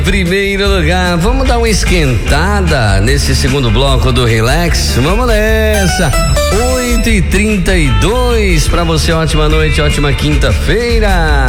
Primeiro lugar, vamos dar uma esquentada nesse segundo bloco do Relax. Vamos nessa. 8h32 pra você, ótima noite, ótima quinta-feira.